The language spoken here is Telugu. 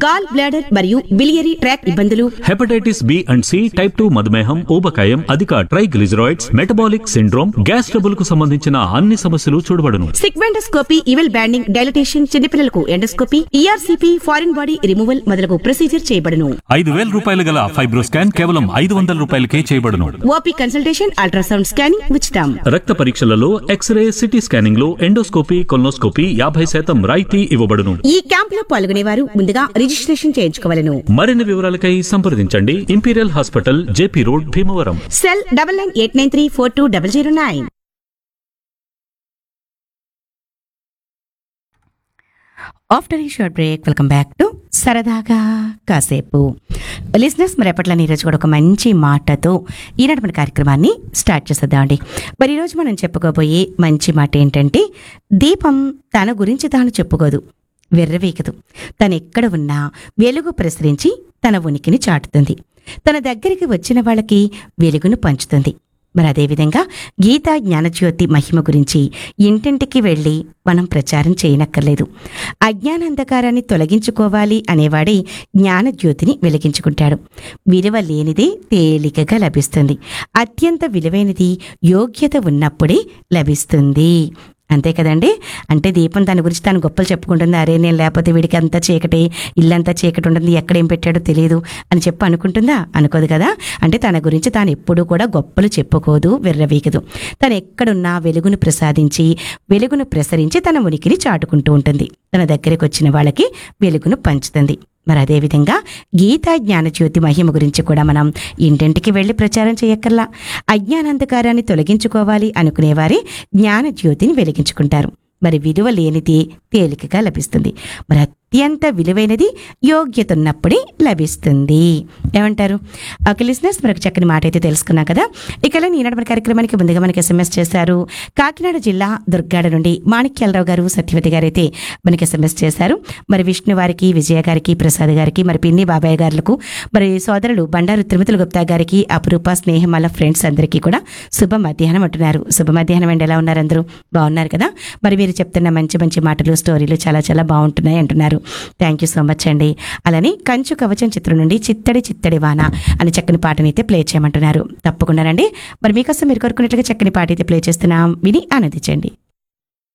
గాల్ బ్లాడర్ మరియు బిలియరీ ట్రాక్ ఇబ్బందులు, hepatitis B and C, type 2 మధుమేహం, ఊబకాయం, అధిక triglycerides, metabolic syndrome, gas trouble కు సంబంధించిన అన్ని సమస్యలు చూడబడును. సిగ్మెండోస్కోపీ, ఇవెల్ బ్యాండింగ్, డైలటేషన్, చిన్నపిల్లలకు endoscopy, ERCP, foreign body removal మొదలగు ప్రొసీజర్ చేయబడును. 5,000 రూపాయలు గల ఫైబ్రోస్కాన్ కేవలం 500 రూపాయలకే చేయబడును. ఓపీ కన్సల్టేషన్, అల్ట్రాసౌండ్ స్కానింగ్ ఉచితం. రక్త పరీక్షలలో ఎక్స్రే, సిటీ స్కానింగ్ లో ఎండోస్కోపీ, కొల్నోస్కోపీ 50% రాయితీ ఇవ్వబడును. ఈ క్యాంప్ లో పాల్గొనేవారు ముందుగా రిజిస్ట్రేషన్ చేయించుకోవాలను. మరిన్ని వివరాలకై సంప్రదించండి imperial hospital, JP road, Bhimavaram. Cell 9989342009. After ఈ short break welcome back to సరదాగా కాసేపు. లిజనర్స్, మరి ఎప్పట్లని ఈరోజు కూడా ఒక మంచి మాటతో ఈనాటి మన కార్యక్రమాన్ని స్టార్ట్ చేసేద్దామండి. మరి ఈరోజు మనం చెప్పుకోబోయే మంచి మాట ఏంటంటే, దీపం తన గురించి తాను చెప్పుకోదు, వెర్రవీగదు. తను ఎక్కడ ఉన్నా వెలుగు ప్రసరించి తన ఉనికిని చాటుతుంది. తన దగ్గరికి వచ్చిన వాళ్ళకి వెలుగును పంచుతుంది. మరి అదేవిధంగా గీతా జ్ఞానజ్యోతి మహిమ గురించి ఇంటింటికి వెళ్ళి మనం ప్రచారం చేయనక్కర్లేదు. అజ్ఞానాంధకారాన్ని తొలగించుకోవాలి అనేవాడే జ్ఞానజ్యోతిని వెలిగించుకుంటాడు. విలువ లేనిదే తేలికగా లభిస్తుంది. అత్యంత విలువైనది యోగ్యత ఉన్నప్పుడే లభిస్తుంది. అంతే కదండి. అంటే దీపం తన గురించి తాను గొప్పలు చెప్పుకుంటుంది. అరే నేను లేకపోతే వీడికి అంతా చీకటి, ఇల్లంతా చీకటి ఉంటుంది, ఎక్కడేం పెట్టాడో తెలియదు అని చెప్పి అనుకుంటుందా? అనుకోదు కదా. అంటే తన గురించి తాను ఎప్పుడూ కూడా గొప్పలు చెప్పుకోదు, వెర్రవీగదు. తను ఎక్కడున్నా వెలుగును ప్రసరించి తన ఉనికిని చాటుకుంటూ ఉంటుంది. తన దగ్గరికి వచ్చిన వాళ్ళకి వెలుగును పంచుతుంది. మరి అదేవిధంగా గీతా జ్ఞానజ్యోతి మహిమ గురించి కూడా మనం ఇంటింటికి వెళ్ళి ప్రచారం చేయక్కర్లా. అజ్ఞానాంధకారాన్ని తొలగించుకోవాలి అనుకునేవారే జ్ఞానజ్యోతిని వెలిగించుకుంటారు. మరి విలువ లేనిది తేలికగా లభిస్తుంది. మరి అత్యంత విలువైనది యోగ్యత ఉన్నప్పుడే లభిస్తుంది. ఏమంటారు? ఓకే లిజనర్స్, మనకు చక్కని మాట అయితే తెలుసుకున్నాం కదా. ఇక ఈనాడు మన కార్యక్రమానికి ముందుగా మనకి SMS చేశారు. కాకినాడ జిల్లా దుర్గాడ నుండి మాణిక్యాలరావు గారు, సత్యవతి గారు అయితే మనకి SMS చేశారు. మరి విష్ణు వారికి, విజయ గారికి, ప్రసాద్ గారికి, మరి పిన్ని బాబాయ్ గారులకు, మరి సోదరులు బండారు తిరుమతుల గుప్తా గారికి, అపురూప, స్నేహమాల ఫ్రెండ్స్ అందరికీ కూడా శుభ మధ్యాహ్నం అంటున్నారు. శుభ మధ్యాహ్నం అండి. ఎలా ఉన్నారు అందరూ? బాగున్నారు కదా. మరి మీరు చెప్తున్న మంచి మంచి మాటలు, స్టోరీలు చాలా చాలా బాగుంటున్నాయి అంటున్నారు. థ్యాంక్ యూ సో మచ్ అండి. అలానే కంచు కవచం చిత్రం నుండి చిత్తడి చిత్తడి వాన అనే చక్కని పాటని అయితే ప్లే చేయమంటున్నారు. తప్పకుండానండి. మరి మీకోసం మీరు కోరుకున్నట్లుగా చక్కని పాట అయితే ప్లే చేస్తున్నాం, విని ఆనందించండి.